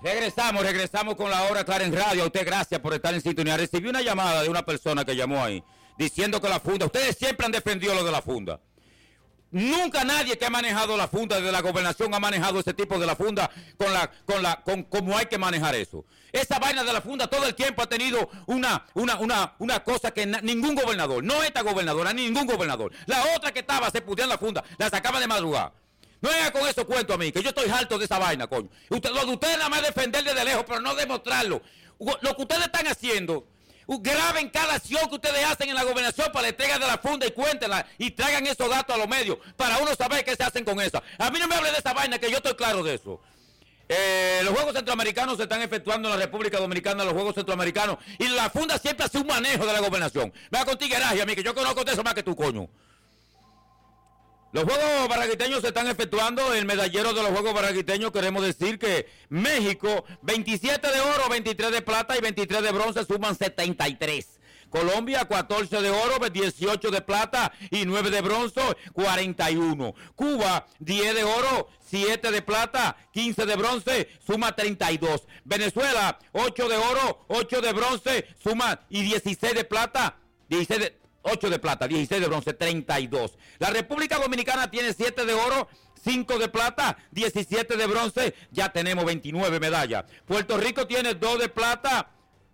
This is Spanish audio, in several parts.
Regresamos con la hora clara en radio. A usted gracias por estar en sintonía. Recibí una llamada de una persona que llamó ahí diciendo que la funda, ustedes siempre han defendido lo de la funda. Nunca nadie que ha manejado la funda desde la gobernación ha manejado ese tipo de la funda con como hay que manejar eso. Esa vaina de la funda todo el tiempo ha tenido una cosa que ningún gobernador, no esta gobernadora, ni ningún gobernador. La otra que estaba se pusieron la funda, la sacaba de madrugada. No venga con eso cuento a mí, que yo estoy harto de esa vaina, coño. Lo de ustedes nada más defender desde lejos, pero no demostrarlo. Lo que ustedes están haciendo, graben cada acción que ustedes hacen en la gobernación para la entrega de la funda y cuéntenla y traigan esos datos a los medios para uno saber qué se hacen con esa. A mí no me hable de esa vaina, que yo estoy claro de eso. Los Juegos Centroamericanos se están efectuando en la República Dominicana, los Juegos Centroamericanos, y la funda siempre hace un manejo de la gobernación. Venga con tigueraje a mí, que yo conozco de eso más que tú, coño. Los Juegos Barranquiteños se están efectuando. El medallero de los Juegos Barranquiteños, queremos decir que México, 27 de oro, 23 de plata y 23 de bronce, suman 73. Colombia, 14 de oro, 18 de plata y 9 de bronce, 41. Cuba, 10 de oro, 7 de plata, 15 de bronce, suma 32. Venezuela, 8 de oro, 8 de bronce, suma y 16 de plata, 8 de plata, 16 de bronce, 32. La República Dominicana tiene 7 de oro, 5 de plata, 17 de bronce, ya tenemos 29 medallas. Puerto Rico tiene 2 de plata,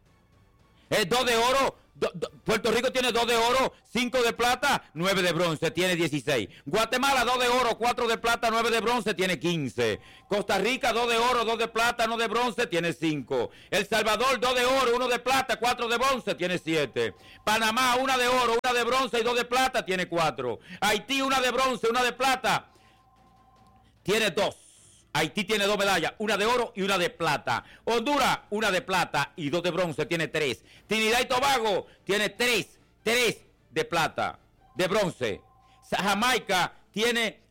2 de oro, Puerto Rico tiene 2 de oro, 5 de plata, 9 de bronce, tiene 16. Guatemala, 2 de oro, 4 de plata, 9 de bronce, tiene 15. Costa Rica, 2 de oro, 2 de plata, 1 de bronce, tiene 5. El Salvador, 2 de oro, 1 de plata, 4 de bronce, tiene 7. Panamá, 1 de oro, 1 de bronce y 2 de plata, tiene 4. Haití, 1 de bronce, 1 de plata, tiene 2. Haití tiene 2 medallas, 1 de oro y 1 de plata. Honduras, 1 de plata y 2 de bronce, tiene 3. Trinidad y Tobago tiene 3 de plata, de bronce. Jamaica tiene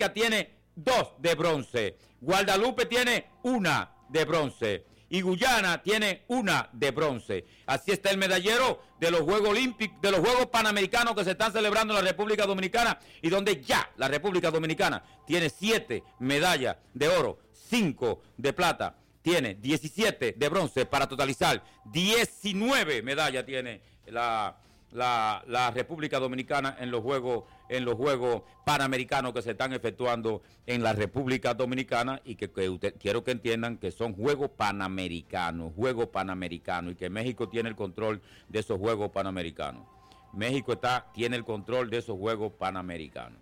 2 de bronce. Guadalupe tiene 1 de bronce. Y Guyana tiene 1 de bronce. Así está el medallero de los Juegos Olímpicos, de los Juegos Panamericanos que se están celebrando en la República Dominicana y donde ya la República Dominicana tiene 7 medallas de oro, 5 de plata, tiene 17 de bronce para totalizar 19 medallas tiene la República Dominicana en los Juegos Panamericanos que se están efectuando en la República Dominicana y que quiero que entiendan que son Juegos Panamericanos y que México tiene el control de esos Juegos Panamericanos. México tiene el control de esos Juegos Panamericanos.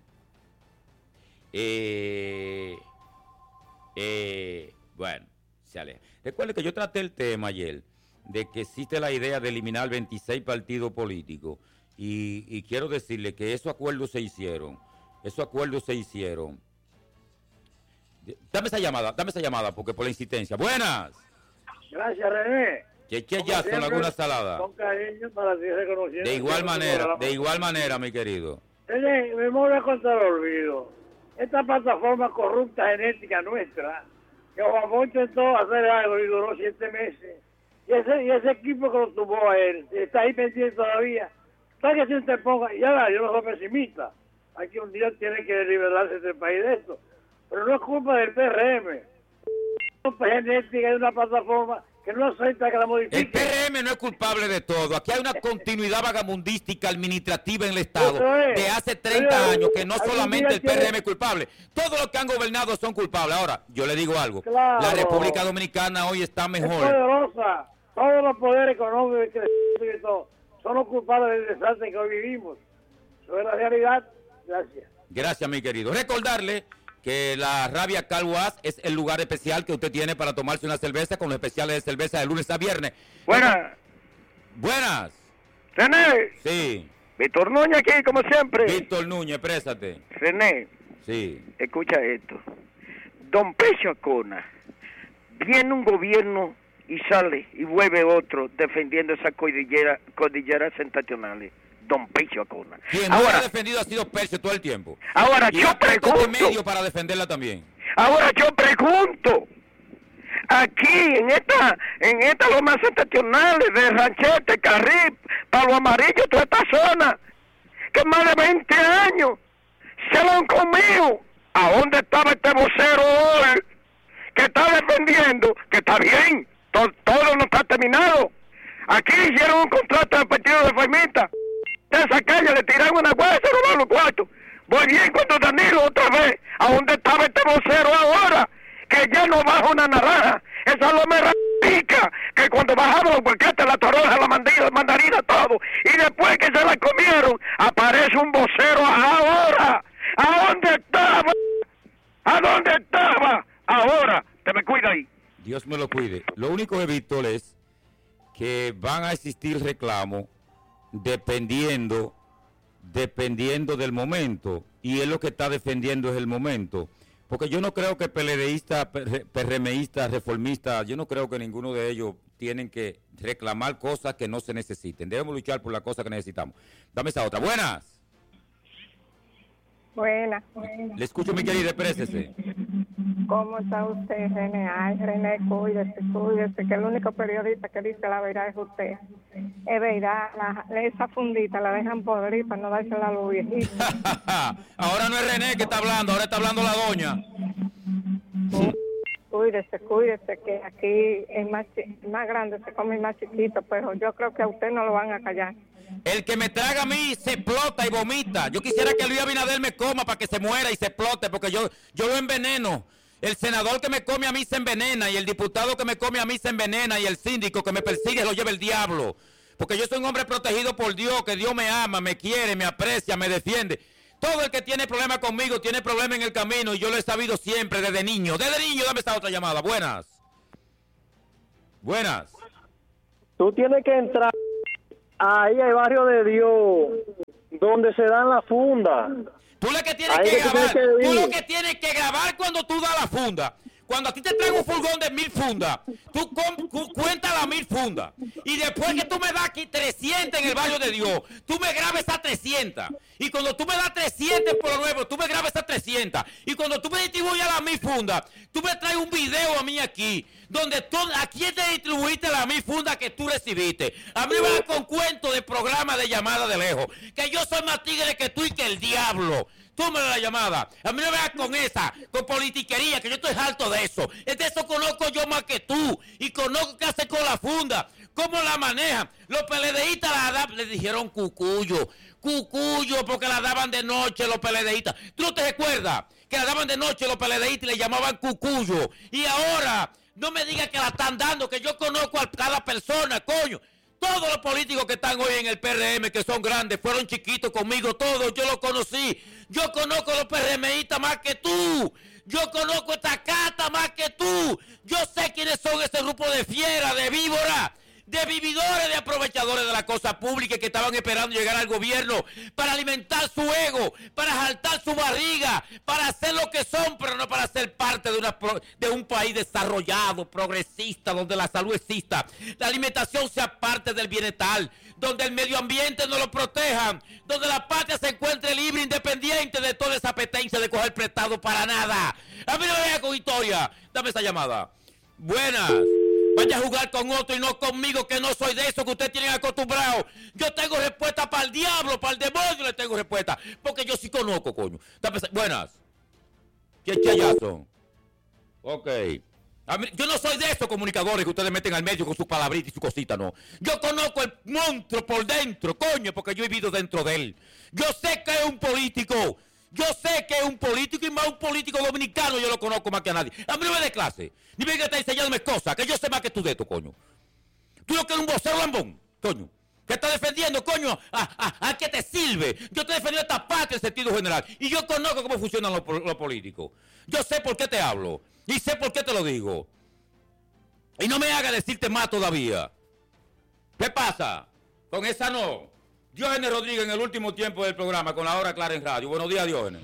Bueno, se aleja. Recuerde que yo traté el tema ayer de que existe la idea de eliminar 26 partidos políticos y quiero decirle que esos acuerdos se hicieron. Dame esa llamada porque por la insistencia. Buenas. Gracias, René. Cheche Jackson, Laguna Salada. Con cariño para ti reconociendo. De igual manera, mi querido. René, memoria contra el olvido. Esta plataforma corrupta genética nuestra, que Juan intentó hacer algo y duró 7 meses. Y ese equipo que lo tumbó a él, está ahí pendiente todavía. Para que se interponga, y ahora yo no soy pesimista. Aquí un día tiene que liberarse del país de esto. Pero no es culpa del PRM. Genética es una plataforma que no acepta que la modifique. El PRM no es culpable de todo. Aquí hay una continuidad vagabundística administrativa en el Estado de hace 30 años, que no solamente el PRM es culpable. Todos los que han gobernado son culpables. Ahora, yo le digo algo. Claro. La República Dominicana hoy está mejor. Es poderosa. Todos los poderes económicos y todo son los culpables del desastre que hoy vivimos. Eso es la realidad. Gracias. Gracias, mi querido. Recordarle que la Rabia Calhuaz es el lugar especial que usted tiene para tomarse una cerveza con los especiales de cerveza de lunes a viernes. Buenas. René. Sí. Víctor Núñez aquí, como siempre. Víctor Núñez, préstate. René. Sí. Escucha esto. Don Pecho Acona, viene un gobierno y sale y vuelve otro defendiendo esas cordilleras sensacionales. Don Pecho Acona. Quien no ha defendido ha sido Percio todo el tiempo. Ahora y yo pregunto. Medio para defenderla también. Ahora yo pregunto. Aquí, en esta lomas sensacionales de Ranchete, Carril, Palo Amarillo, toda esta zona, que más de 20 años se lo han comido. ¿A dónde estaba este vocero hoy? Que está Está bien, todo no está terminado. Aquí hicieron un contrato de partido de Formita. De esa calle le tiraron una hueá, se robaron los cuartos. Voy bien cuando Danilo otra vez. ¿A dónde estaba este vocero ahora? Que ya no baja una naranja. Esa lomera pica, que cuando bajaron los aguacates, la toronja, la mandarina, todo. Y después que se la comieron, aparece un vocero ahora. ¿A dónde estaba? ¿A dónde estaba? Ahora, te me cuida ahí. Dios me lo cuide. Lo único que, Víctor, es que van a existir reclamos dependiendo del momento, y él lo que está defendiendo es el momento, porque yo no creo que PLDistas, PRMistas, reformistas, yo no creo que ninguno de ellos tienen que reclamar cosas que no se necesiten. Debemos luchar por las cosas que necesitamos. Dame esa otra. Buenas. Buenas. Le escucho, mi querida, exprésese. ¿Cómo está usted, René? Ay, René, cuídese, que el único periodista que dice la verdad es usted. Es verdad, esa fundita la dejan podrir para no dársela a los viejitos. Ahora no es René que está hablando, ahora está hablando la doña. Cuídese, que aquí el más grande se come el más chiquito, pero yo creo que a usted no lo van a callar. El que me traga a mí se explota y vomita. Yo quisiera que Luis Abinader me coma para que se muera y se explote, porque yo lo enveneno. El senador que me come a mí se envenena, y el diputado que me come a mí se envenena, y el síndico que me persigue lo lleva el diablo. Porque yo soy un hombre protegido por Dios, que Dios me ama, me quiere, me aprecia, me defiende. Todo el que tiene problema conmigo tiene problema en el camino, y yo lo he sabido siempre desde niño. Dame esta otra llamada. Buenas. Tú tienes que entrar ahí al barrio de Dios, donde se dan las fundas. Tú lo que tienes que grabar, tú lo que tienes que grabar cuando tú das la funda. Cuando aquí te traigo un furgón de 1000 fundas, tú cuentas las 1000 fundas. Y después que tú me das aquí 300 en el barrio de Dios, tú me grabas esas 300. Y cuando tú me das 300 por lo nuevo, tú me grabas esas 300. Y cuando tú me distribuyas las 1000 fundas, tú me traes un video a mí aquí, donde tú, a quién te distribuiste las 1000 fundas que tú recibiste. A mí me va con cuento de programa de llamada de lejos, que yo soy más tigre que tú y que el diablo. Tómale la llamada. A mí no me veas con esa, con politiquería, que yo estoy harto de eso. Es de eso conozco yo más que tú. Y conozco qué hace con la funda, cómo la manejan. Los PLDistas le dijeron cucuyo, porque la daban de noche los PLDistas. ¿Tú no te recuerdas que la daban de noche los PLDistas y le llamaban cucuyo? Y ahora, no me digas que la están dando, que yo conozco a cada persona, coño. Todos los políticos que están hoy en el PRM, que son grandes, fueron chiquitos conmigo, todos, yo los conocí. Yo conozco a los PRMistas más que tú. Yo conozco esta cata más que tú. Yo sé quiénes son ese grupo de fieras, de víboras, de vividores, de aprovechadores de la cosa pública que estaban esperando llegar al gobierno para alimentar su ego, para jaltar su barriga, para hacer lo que son, pero no para ser parte de un país desarrollado, progresista, donde la salud exista, la alimentación sea parte del bienestar, donde el medio ambiente no lo protejan, donde la patria se encuentre libre, independiente de toda esa apetencia de coger prestado para nada. A mí no me vaya con historia. Dame esa llamada. Buenas. Vaya a jugar con otro y no conmigo, que no soy de eso que ustedes tienen acostumbrado. Yo tengo respuesta para el diablo, para el demonio le tengo respuesta. Porque yo sí conozco, coño. Buenas. ¿Qué chayazo? Ok. Yo no soy de esos comunicadores que ustedes meten al medio con sus palabritas y sus cositas, no. Yo conozco el monstruo por dentro, coño, porque yo he vivido dentro de él. Yo sé que es un político. Yo sé que es un político, y más un político dominicano, yo lo conozco más que a nadie. A mí no me dé clase, ni me está enseñándome cosas, que yo sé más que tú de esto, coño. Tú lo que eres un vocero lambón, coño, que está defendiendo, coño, a que te sirve. Yo estoy defendiendo esta patria en sentido general, y yo conozco cómo funcionan los políticos. Yo sé por qué te hablo, y sé por qué te lo digo. Y no me hagas decirte más todavía. ¿Qué pasa? Con esa no. Diógenes Rodríguez en el último tiempo del programa con la hora clara en radio. Buenos días, Diógenes.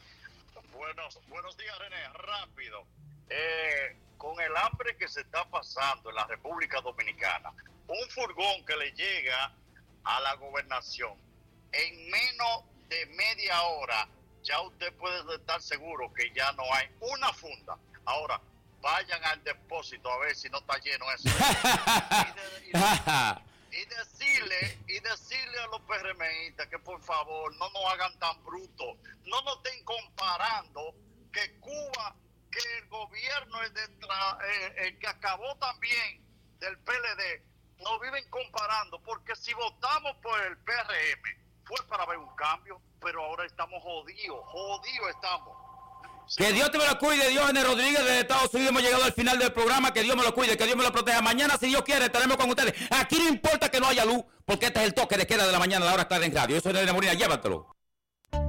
Buenos días, René. Rápido. Con el hambre que se está pasando en la República Dominicana, un furgón que le llega a la gobernación en menos de media hora, ya usted puede estar seguro que ya no hay una funda. Ahora, vayan al depósito a ver si no está lleno eso. Y decirle a los PRMistas que por favor no nos hagan tan brutos, no nos estén comparando que Cuba que el gobierno el que acabó también del PLD, nos viven comparando, porque si votamos por el PRM fue para ver un cambio, pero ahora estamos jodidos estamos. Que Dios te me lo cuide, Diógenes Rodríguez de Estados Unidos. Hemos llegado al final del programa. Que Dios me lo cuide, que Dios me lo proteja. Mañana, si Dios quiere, estaremos con ustedes. Aquí no importa que no haya luz, porque este es el toque de queda de la mañana, la hora clara en radio. Eso es de Molina, llévatelo.